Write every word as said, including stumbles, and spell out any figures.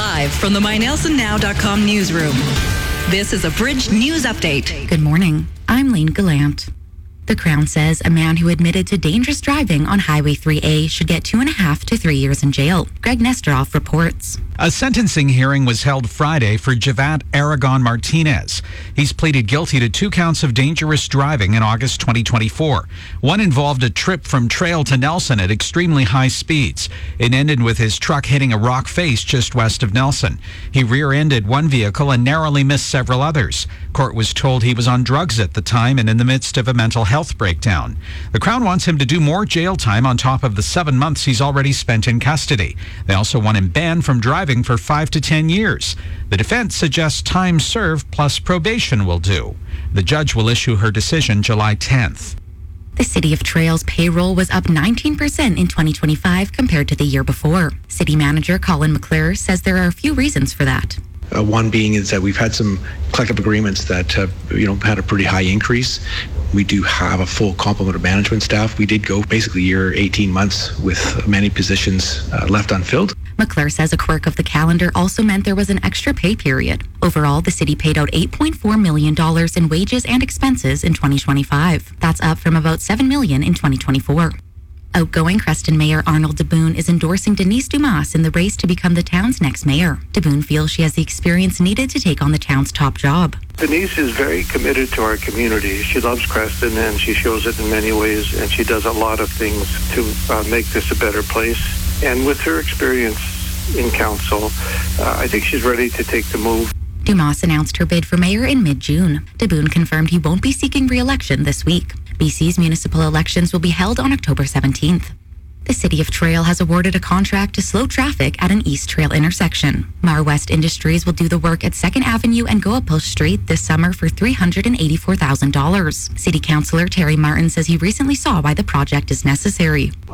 Live from the my nelson now dot com newsroom. This is a Bridge News Update. Good morning. I'm Lane Gallant. The Crown says a man who admitted to dangerous driving on Highway three A should get two and a half to three years in jail. Greg Nestoroff reports. A sentencing hearing was held Friday for Javat Aragon Martinez. He's pleaded guilty to two counts of dangerous driving in August twenty twenty-four. One involved a trip from Trail to Nelson at extremely high speeds. It ended with his truck hitting a rock face just west of Nelson. He rear-ended one vehicle and narrowly missed several others. Court was told he was on drugs at the time and in the midst of a mental health breakdown. The Crown wants him to do more jail time on top of the seven months he's already spent in custody. They also want him banned from driving for five to ten years. The defense suggests time served plus probation will do. The judge will issue her decision July tenth. The City of Trail's payroll was up nineteen percent in twenty twenty-five compared to the year before. City Manager Colin McClure says there are a few reasons for that. Uh, one being is that we've had some collective agreements that have, you know, had a pretty high increase. We do have a full complement of management staff. We did go basically a year, eighteen months with many positions uh, left unfilled. McClure says a quirk of the calendar also meant there was an extra pay period. Overall, the city paid out eight point four million dollars in wages and expenses in twenty twenty-five. That's up from about seven million dollars in twenty twenty-four. Outgoing Creston Mayor Arnold DeBoon is endorsing Denise Dumas in the race to become the town's next mayor. DeBoon feels she has the experience needed to take on the town's top job. Denise is very committed to our community. She loves Creston and she shows it in many ways, and she does a lot of things to uh, make this a better place. And with her experience in council, uh, I think she's ready to take the move. Dumas announced her bid for mayor in mid-June. DeBoon confirmed he won't be seeking re-election this week. B C's municipal elections will be held on October seventeenth. The City of Trail has awarded a contract to slow traffic at an East Trail intersection. Mar West Industries will do the work at second Avenue and Goapil Street this summer for three hundred eighty-four thousand dollars. City Councillor Terry Martin says he recently saw why the project is necessary.